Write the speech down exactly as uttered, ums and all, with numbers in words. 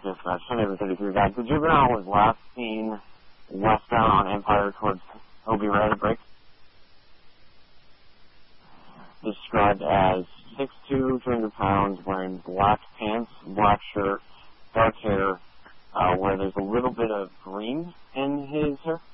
Dispatch, ten thirty-three guys. The juvenile was last seen westbound on Empire towards Obie Red Brick. Described as six foot two, two hundred pounds, wearing black pants, black shirt, dark hair, uh, where there's a little bit of green in his hair.